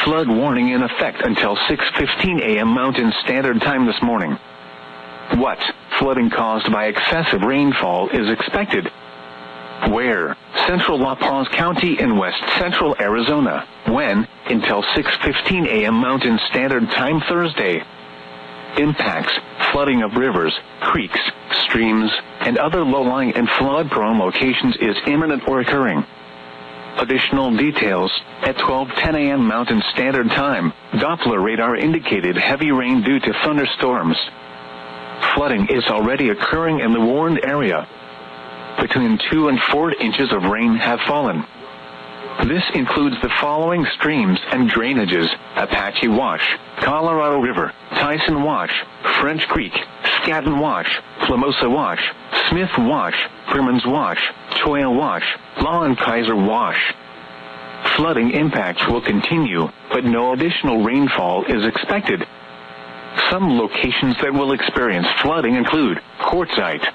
Flood warning in effect until 6:15 a.m. Mountain Standard Time this morning. What flooding caused by excessive rainfall is expected? Where? Central La Paz County in west central Arizona. When? Until 6:15 a.m. Mountain Standard Time Thursday. Impacts: flooding of rivers, creeks, streams, and other low-lying and flood-prone locations is imminent or occurring. Additional details: at 12:10 a.m. Mountain Standard Time, Doppler radar indicated heavy rain due to thunderstorms. Flooding is already occurring in the warned area. Between 2 and 4 inches of rain have fallen. This includes the following streams and drainages: Apache Wash, Colorado River, Tyson Wash, French Creek, Skadden Wash, Plamosa Wash, Smith Wash, Freeman's Wash, Choya Wash, Law and Kaiser Wash. Flooding impacts will continue, but no additional rainfall is expected. Some locations that will experience flooding include Quartzsite,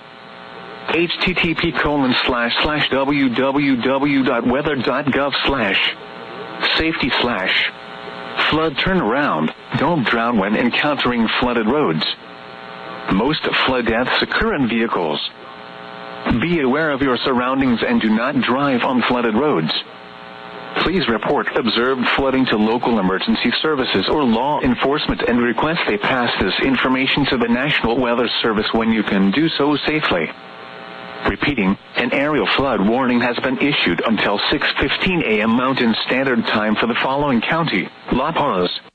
http://www.weather.gov/ safety/ flood turnaround, don't drown when encountering flooded roads. Most flood deaths occur in vehicles. Be aware of your surroundings and do not drive on flooded roads. Please report observed flooding to local emergency services or law enforcement and request they pass this information to the National Weather Service when you can do so safely. Repeating, an aerial flood warning has been issued until 6:15 a.m. Mountain Standard Time for the following county: La Paz,